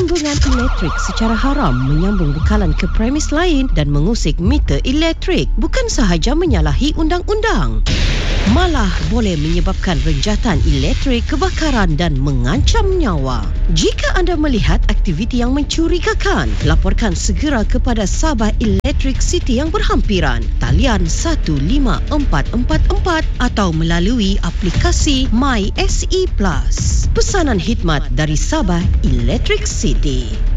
Sambungan elektrik secara haram menyambung bekalan ke premis lain dan mengusik meter elektrik bukan sahaja menyalahi undang-undang, malah boleh menyebabkan renjatan elektrik, kebakaran dan mengancam nyawa. Jika anda melihat aktiviti yang mencurigakan, laporkan segera kepada Sabah Electric City yang berhampiran. Talian 15444 atau melalui aplikasi My SE Plus. Pesanan khidmat dari Sabah Electric City.